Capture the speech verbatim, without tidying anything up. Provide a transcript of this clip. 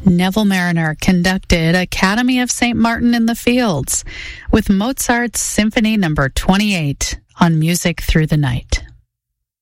Neville Mariner conducted Academy of Saint Martin in the Fields with Mozart's Symphony Number twenty-eight on Music Through the Night.